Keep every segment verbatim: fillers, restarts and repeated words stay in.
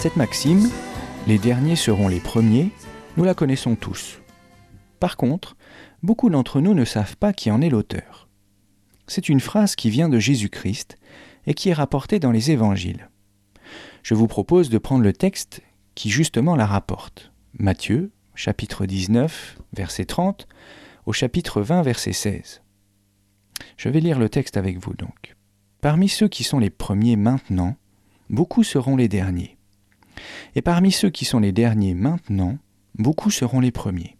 Cette maxime, les derniers seront les premiers, nous la connaissons tous. Par contre, beaucoup d'entre nous ne savent pas qui en est l'auteur. C'est une phrase qui vient de Jésus-Christ et qui est rapportée dans les évangiles. Je vous propose de prendre le texte qui justement la rapporte. Matthieu, chapitre dix-neuf, verset trente, au chapitre vingt, verset seize. Je vais lire le texte avec vous donc. Parmi ceux qui sont les premiers maintenant, beaucoup seront les derniers. Et parmi ceux qui sont les derniers maintenant, beaucoup seront les premiers.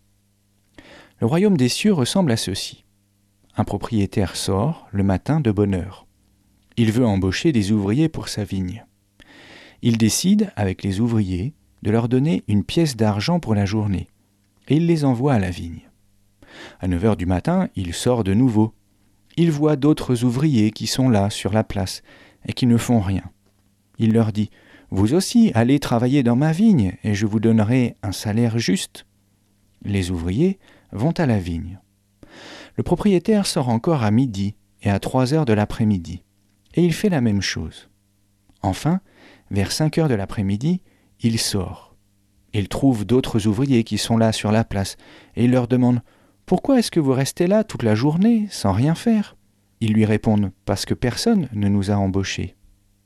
Le royaume des cieux ressemble à ceci. Un propriétaire sort le matin de bonne heure. Il veut embaucher des ouvriers pour sa vigne. Il décide, avec les ouvriers, de leur donner une pièce d'argent pour la journée, et il les envoie à la vigne. À neuf heures du matin, il sort de nouveau. Il voit d'autres ouvriers qui sont là, sur la place, et qui ne font rien. Il leur dit « Vous aussi, allez travailler dans ma vigne, et je vous donnerai un salaire juste. » Les ouvriers vont à la vigne. Le propriétaire sort encore à midi et à trois heures de l'après-midi, et il fait la même chose. Enfin, vers cinq heures de l'après-midi, il sort. Il trouve d'autres ouvriers qui sont là sur la place, et il leur demande « Pourquoi est-ce que vous restez là toute la journée sans rien faire ?» Ils lui répondent « Parce que personne ne nous a embauchés. »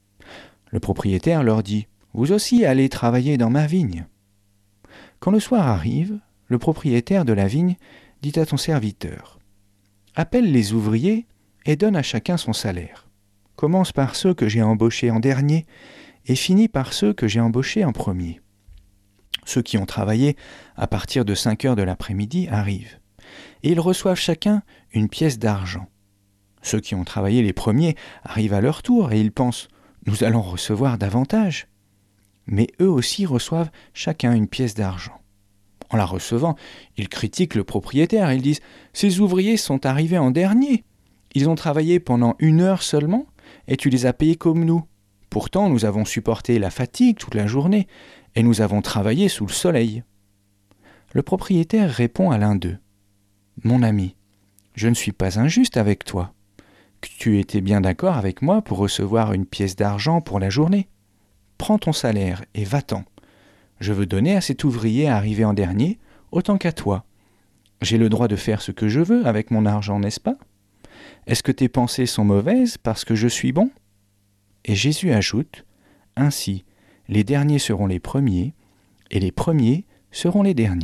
Le propriétaire leur dit « Vous aussi allez travailler dans ma vigne. » Quand le soir arrive, le propriétaire de la vigne dit à son serviteur « Appelle les ouvriers et donne à chacun son salaire. Commence par ceux que j'ai embauchés en dernier et finis par ceux que j'ai embauchés en premier. » Ceux qui ont travaillé à partir de cinq heures de l'après-midi arrivent, et ils reçoivent chacun une pièce d'argent. Ceux qui ont travaillé les premiers arrivent à leur tour et ils pensent « Nous allons recevoir davantage. » Mais eux aussi reçoivent chacun une pièce d'argent. En la recevant, ils critiquent le propriétaire. Ils disent « Ces ouvriers sont arrivés en dernier. Ils ont travaillé pendant une heure seulement et tu les as payés comme nous. Pourtant, nous avons supporté la fatigue toute la journée et nous avons travaillé sous le soleil. » Le propriétaire répond à l'un d'eux « Mon ami, je ne suis pas injuste avec toi. Tu étais bien d'accord avec moi pour recevoir une pièce d'argent pour la journée. Prends ton salaire et va-t'en. Je veux donner à cet ouvrier arrivé en dernier autant qu'à toi. J'ai le droit de faire ce que je veux avec mon argent, n'est-ce pas? Est-ce que tes pensées sont mauvaises parce que je suis bon ?» Et Jésus ajoute « Ainsi, les derniers seront les premiers, et les premiers seront les derniers. »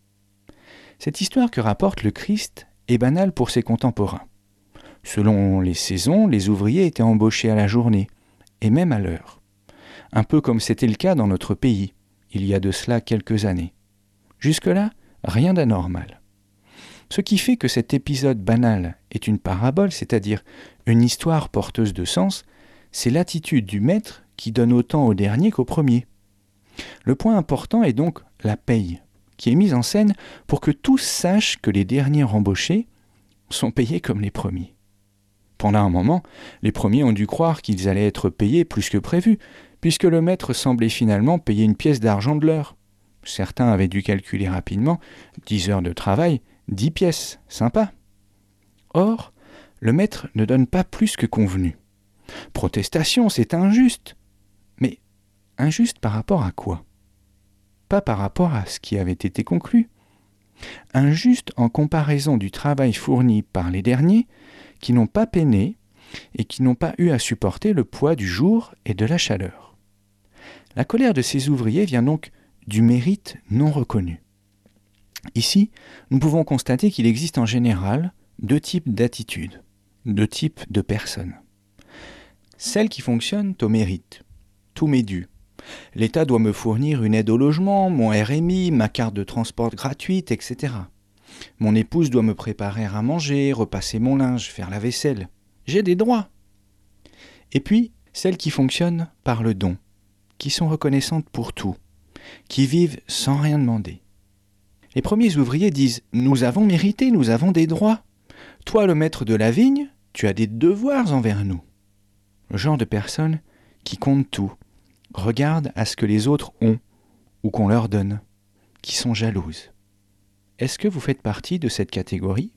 Cette histoire que rapporte le Christ est banale pour ses contemporains. Selon les saisons, les ouvriers étaient embauchés à la journée, et même à l'heure. Un peu comme c'était le cas dans notre pays, il y a de cela quelques années. Jusque-là, rien d'anormal. Ce qui fait que cet épisode banal est une parabole, c'est-à-dire une histoire porteuse de sens, c'est l'attitude du maître qui donne autant au dernier qu'au premier. Le point important est donc la paye, qui est mise en scène pour que tous sachent que les derniers embauchés sont payés comme les premiers. Pendant un moment, les premiers ont dû croire qu'ils allaient être payés plus que prévu, puisque le maître semblait finalement payer une pièce d'argent de l'heure. Certains avaient dû calculer rapidement dix heures de travail, dix pièces, sympa. Or, le maître ne donne pas plus que convenu. Protestation, c'est injuste. Mais injuste par rapport à quoi? Pas par rapport à ce qui avait été conclu. Injuste en comparaison du travail fourni par les derniers qui n'ont pas peiné et qui n'ont pas eu à supporter le poids du jour et de la chaleur. La colère de ces ouvriers vient donc du mérite non reconnu. Ici, nous pouvons constater qu'il existe en général deux types d'attitudes, deux types de personnes. Celles qui fonctionnent au mérite. Tout m'est dû. L'État doit me fournir une aide au logement, mon R M I, ma carte de transport gratuite, et cetera. Mon épouse doit me préparer à manger, repasser mon linge, faire la vaisselle. J'ai des droits. Et puis, celles qui fonctionnent par le don, qui sont reconnaissantes pour tout, qui vivent sans rien demander. Les premiers ouvriers disent « Nous avons mérité, nous avons des droits. Toi, le maître de la vigne, tu as des devoirs envers nous. » Le genre de personnes qui comptent tout, regardent à ce que les autres ont ou qu'on leur donne, qui sont jalouses. Est-ce que vous faites partie de cette catégorie?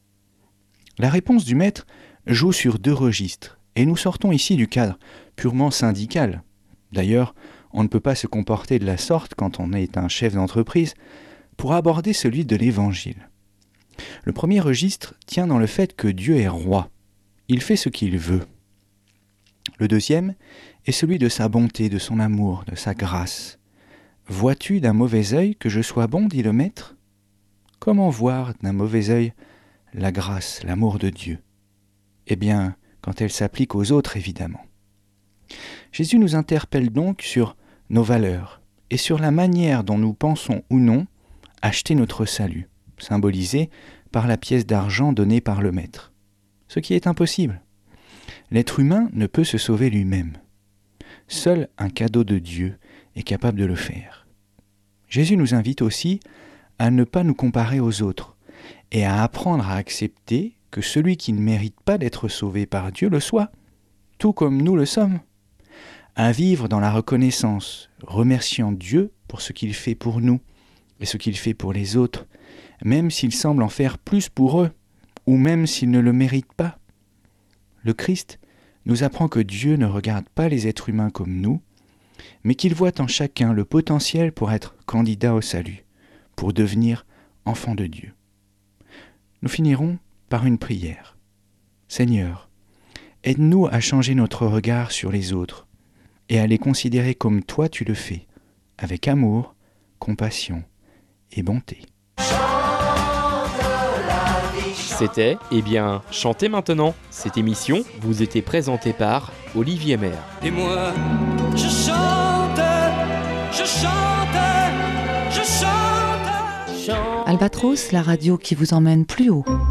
La réponse du maître joue sur deux registres, et nous sortons ici du cadre purement syndical. D'ailleurs, on ne peut pas se comporter de la sorte quand on est un chef d'entreprise, pour aborder celui de l'Évangile. Le premier registre tient dans le fait que Dieu est roi. Il fait ce qu'il veut. Le deuxième est celui de sa bonté, de son amour, de sa grâce. « Vois-tu d'un mauvais œil que je sois bon ?» dit le Maître. Comment voir d'un mauvais œil la grâce, l'amour de Dieu ? Eh bien, quand elle s'applique aux autres, évidemment. Jésus nous interpelle donc sur nos valeurs et sur la manière dont nous pensons ou non acheter notre salut, symbolisé par la pièce d'argent donnée par le Maître. Ce qui est impossible. L'être humain ne peut se sauver lui-même. Seul un cadeau de Dieu est capable de le faire. Jésus nous invite aussi à ne pas nous comparer aux autres et à apprendre à accepter que celui qui ne mérite pas d'être sauvé par Dieu le soit, tout comme nous le sommes. À vivre dans la reconnaissance, remerciant Dieu pour ce qu'il fait pour nous et ce qu'il fait pour les autres, même s'il semble en faire plus pour eux, ou même s'ils ne le méritent pas. Le Christ nous apprend que Dieu ne regarde pas les êtres humains comme nous, mais qu'il voit en chacun le potentiel pour être candidat au salut, pour devenir enfant de Dieu. Nous finirons par une prière. Seigneur, aide-nous à changer notre regard sur les autres et à les considérer comme toi tu le fais, avec amour, compassion et bonté. C'était, eh bien, Chantez maintenant. Cette émission vous était présentée par Olivier Maire. Et moi, je chante, je chante, je chante, chante. Albatros, la radio qui vous emmène plus haut.